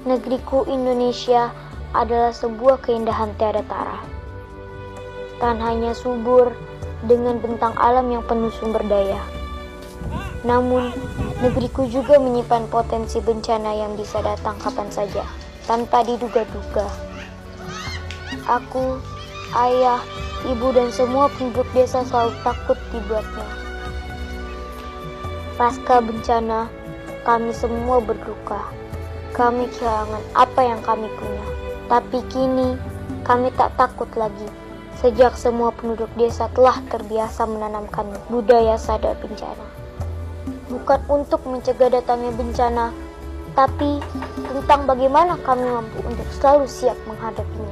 Negeriku Indonesia adalah sebuah keindahan tiada tara. Tanahnya subur dengan bentang alam yang penuh sumber daya. Namun, negeriku juga menyimpan potensi bencana yang bisa datang kapan saja, tanpa diduga-duga. Aku, ayah, ibu, dan semua penduduk desa selalu takut dibuatnya. Pasca bencana, kami semua berduka. Kami kehilangan apa yang kami punya. Tapi kini, kami tak takut lagi. Sejak semua penduduk desa telah terbiasa menanamkan budaya sadar bencana. Bukan untuk mencegah datangnya bencana, tapi tentang bagaimana kami mampu untuk selalu siap menghadapinya.